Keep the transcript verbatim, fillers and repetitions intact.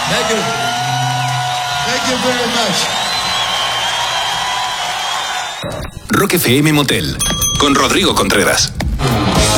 Thank you. Thank you very much. Rock F M Motel con Rodrigo Contreras.